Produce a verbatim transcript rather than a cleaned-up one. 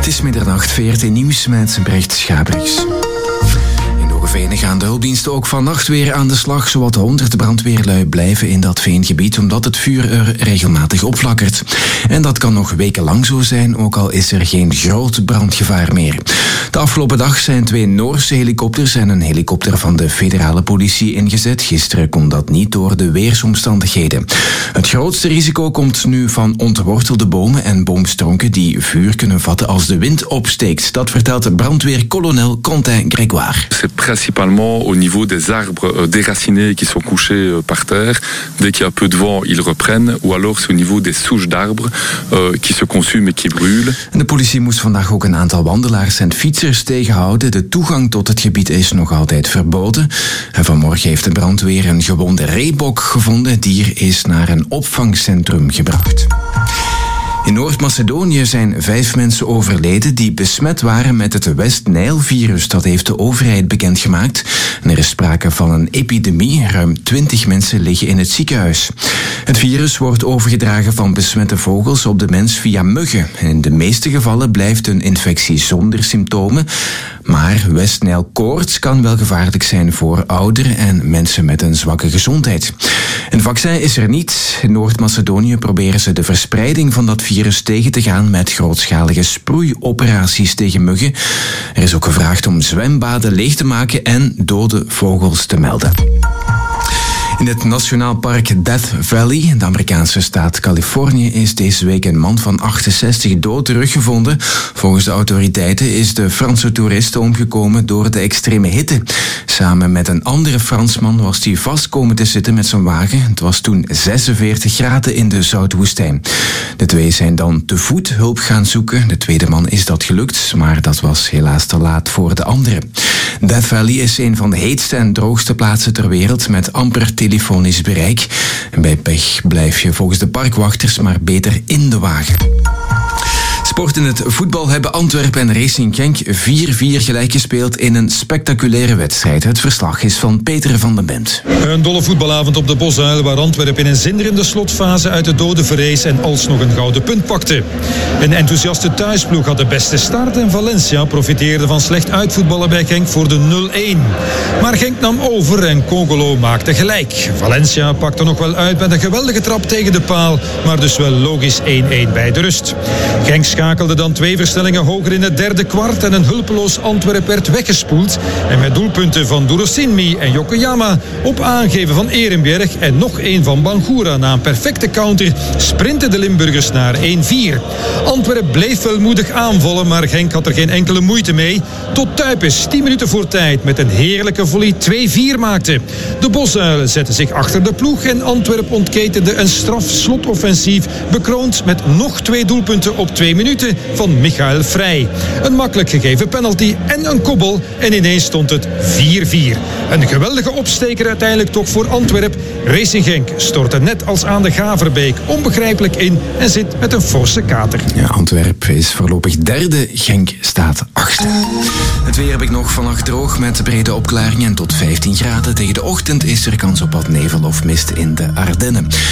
Het is middernacht, V R T Nieuws met Brecht Schabriks. In Hoogeveen gaan de hulpdiensten ook vannacht weer aan de slag. Zowat honderd brandweerlui blijven in dat veengebied omdat het vuur er regelmatig opflakkert. En dat kan nog wekenlang zo zijn, ook al is er geen groot brandgevaar meer. De afgelopen dag zijn twee Noorse helikopters en een helikopter van de federale politie ingezet. Gisteren kon dat niet door de weersomstandigheden. Het grootste risico komt nu van ontwortelde bomen en boomstronken die vuur kunnen vatten als de wind opsteekt. Dat vertelt de brandweerkolonel Quentin Grégoire. C'est principalement au niveau des arbres déracinés qui sont couchés par terre. Dès qu'il y a peu de vent, ils reprennent. Ou alors c'est au niveau des souches d'arbres euh, qui se consument et qui brûlent. De politie moest vandaag ook een aantal wandelaars en fietsers tegenhouden. De toegang tot het gebied is nog altijd verboden. En vanmorgen heeft de brandweer een gewonde reebok gevonden. Het dier is naar een opvangcentrum gebracht. In Noord-Macedonië zijn vijf mensen overleden die besmet waren met het West-Nijl-virus. Dat heeft de overheid bekendgemaakt. En er is sprake van een epidemie. Ruim twintig mensen liggen in het ziekenhuis. Het virus wordt overgedragen van besmette vogels op de mens via muggen. In de meeste gevallen blijft een infectie zonder symptomen. Maar West-Nijl-koorts kan wel gevaarlijk zijn voor ouderen en mensen met een zwakke gezondheid. Een vaccin is er niet. In Noord-Macedonië proberen ze de verspreiding van dat virus tegen te gaan met grootschalige sproeioperaties tegen muggen. Er is ook gevraagd om zwembaden leeg te maken en dode vogels te melden. In het Nationaal Park Death Valley, de Amerikaanse staat Californië, is deze week een man van achtenzestig dood teruggevonden. Volgens de autoriteiten is de Franse toerist omgekomen door de extreme hitte. Samen met een andere Fransman was hij vast komen te zitten met zijn wagen. Het was toen zesenveertig graden in de Zoutwoestijn. De twee zijn dan te voet hulp gaan zoeken. De tweede man is dat gelukt, maar dat was helaas te laat voor de andere. Death Valley is een van de heetste en droogste plaatsen ter wereld met amper telefonisch bereik. En bij pech blijf je volgens de parkwachters maar beter in de wagen. Sport in het voetbal hebben Antwerpen en Racing Genk vier vier gelijk gespeeld in een spectaculaire wedstrijd. Het verslag is van Peter van den Bent. Een dolle voetbalavond op de Bosuil waar Antwerpen in een zinderende slotfase uit de dode verrees en alsnog een gouden punt pakte. Een enthousiaste thuisploeg had de beste start en Valencia profiteerde van slecht uitvoetballen bij Genk voor de nul-een. Maar Genk nam over en Kogolo maakte gelijk. Valencia pakte nog wel uit met een geweldige trap tegen de paal, maar dus wel logisch één-één bij de rust. Genk schakelde dan twee versnellingen hoger in het derde kwart en een hulpeloos Antwerp werd weggespoeld. En met doelpunten van Durosinmi en Yokoyama op aangeven van Ehrenberg en nog één van Bangura na een perfecte counter sprinten de Limburgers naar één-vier. Antwerp bleef wel moedig aanvallen, maar Genk had er geen enkele moeite mee. Tot Tuypes tien minuten voor tijd met een heerlijke volley twee-vier maakte. De Bosuilen zetten zich achter de ploeg en Antwerp ontketende een straf-slotoffensief bekroond met nog twee doelpunten op twee minuten van Michael Vrij. Een makkelijk gegeven penalty en een kobbel en ineens stond het vier-vier. Een geweldige opsteker uiteindelijk toch voor Antwerp. Racing Genk stortte net als aan de Gaverbeek onbegrijpelijk in en zit met een forse kater. Ja, Antwerp is voorlopig derde, Genk staat achtste. Het weer heb ik nog vannacht droog met brede opklaringen en tot vijftien graden. Tegen de ochtend is er kans op wat nevel of mist in de Ardennen.